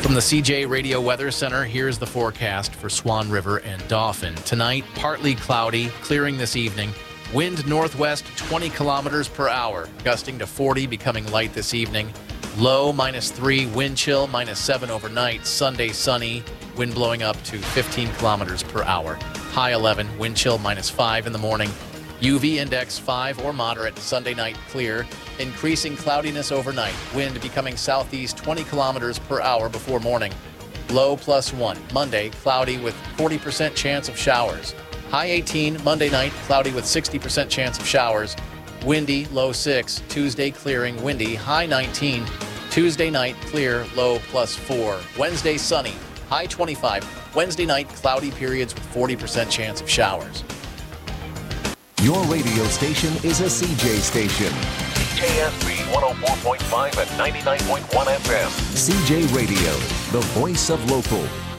From the CJ Radio Weather Center, here's the forecast for Swan River and Dauphin. Tonight, partly cloudy, clearing this evening. Wind northwest 20 kilometers per hour, gusting to 40, becoming light this evening. Low -3, wind chill -7 overnight. Sunday sunny, wind blowing up to 15 kilometers per hour. High 11, wind chill -5 in the morning. UV index 5 or moderate. Sunday night clear. Increasing cloudiness overnight. Wind becoming southeast 20 kilometers per hour before morning. Low +1. Monday, cloudy with 40% chance of showers. High 18. Monday night, cloudy with 60% chance of showers. Windy, low 6. Tuesday, clearing, windy. High 19. Tuesday night, clear, low +4. Wednesday, sunny. High 25. Wednesday night, cloudy periods with 40% chance of showers. Your radio station is a CJ station. CJSB 104.5 and 99.1 FM. CJ Radio, the voice of local.